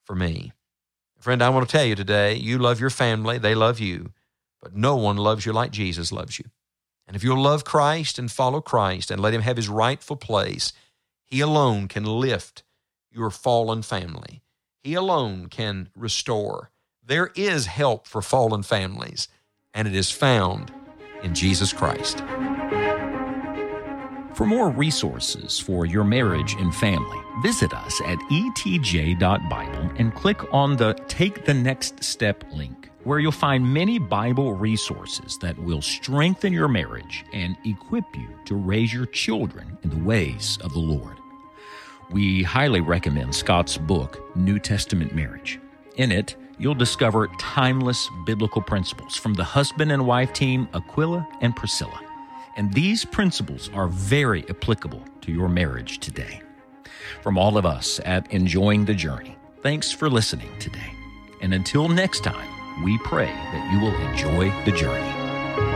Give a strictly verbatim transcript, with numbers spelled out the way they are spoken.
for me. Friend, I want to tell you today, you love your family, they love you, but no one loves you like Jesus loves you. And if you'll love Christ and follow Christ and let him have his rightful place, he alone can lift your fallen family. He alone can restore. There is help for fallen families, and it is found in Jesus Christ. For more resources for your marriage and family, visit us at e t j dot bible and click on the Take the Next Step link, where you'll find many Bible resources that will strengthen your marriage and equip you to raise your children in the ways of the Lord. We highly recommend Scott's book, New Testament Marriage. In it, you'll discover timeless biblical principles from the husband and wife team Aquila and Priscilla. And these principles are very applicable to your marriage today. From all of us at Enjoying the Journey, thanks for listening today. And until next time, we pray that you will enjoy the journey.